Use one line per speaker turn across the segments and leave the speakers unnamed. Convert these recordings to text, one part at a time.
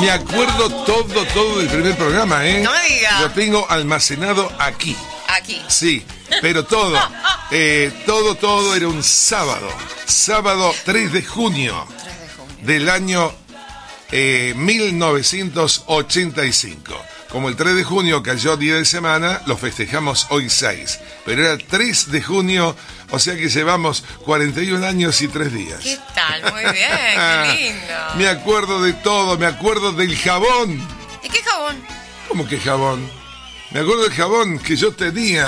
Me acuerdo todo del primer programa, ¿eh?
No me digas.
Lo tengo almacenado aquí.
Aquí.
Sí, pero todo era un sábado. Sábado 3 de junio.
3 de junio.
Del año 1985. Como el 3 de junio cayó día de semana, lo festejamos hoy 6. Pero era 3 de junio, o sea que llevamos 41 años y 3 días.
¿Qué tal? Muy bien, qué lindo.
Me acuerdo de todo, me acuerdo del jabón.
¿Y qué jabón?
¿Cómo que jabón? Me acuerdo del jabón que yo tenía.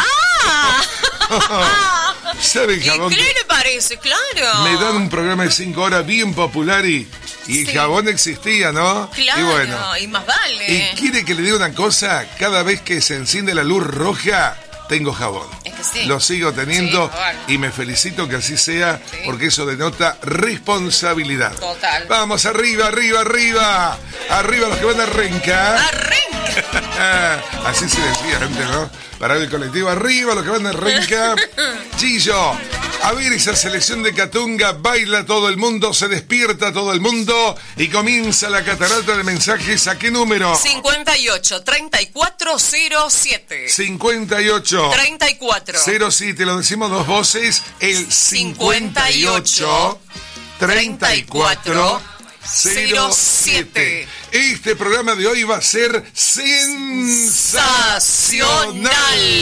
¿Sabe el jabón?
¿Y qué le parece? Claro.
Me dan un programa de 5 horas bien popular y el jabón existía, ¿no?
Claro,
y bueno.
y más vale.
¿Y quiere que le diga una cosa? Cada vez que se enciende la luz roja, tengo jabón.
Es que sí.
Lo sigo teniendo,
Sí, bueno.
y me felicito que así sea,
Sí.
porque eso denota responsabilidad.
Total.
Vamos, arriba, arriba, arriba. Arriba los que van a Renca.
¡Arranca!
Así se decía antes, ¿no? Para el colectivo, arriba los que van a Renca. Chillo, a ver esa selección de Catunga, baila todo el mundo, se despierta todo el mundo y comienza la catarata de mensajes. ¿A qué número?
58-3407.
58
34
07, lo decimos dos voces, el 58 34 07. Este programa de hoy va a ser sensacional.